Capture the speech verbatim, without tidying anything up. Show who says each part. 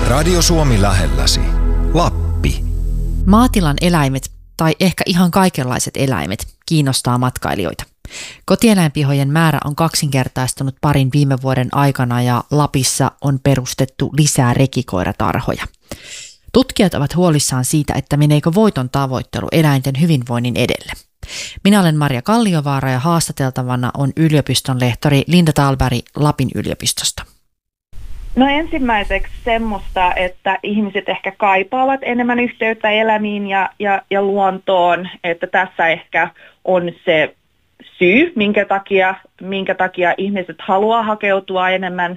Speaker 1: Radio Suomi lähelläsi. Lappi.
Speaker 2: Maatilan eläimet, tai ehkä ihan kaikenlaiset eläimet, kiinnostaa matkailijoita. Kotieläinpihojen määrä on kaksinkertaistunut parin viime vuoden aikana ja Lapissa on perustettu lisää rekikoiratarhoja. Tutkijat ovat huolissaan siitä, että meneekö voiton tavoittelu eläinten hyvinvoinnin edelle. Minä olen Marja Kalliovaara ja haastateltavana on yliopiston lehtori Linda Thalberg Lapin yliopistosta.
Speaker 3: No ensimmäiseksi semmoista, että ihmiset ehkä kaipaavat enemmän yhteyttä eläimiin ja, ja, ja luontoon, että tässä ehkä on se syy, minkä takia, minkä takia ihmiset haluaa hakeutua enemmän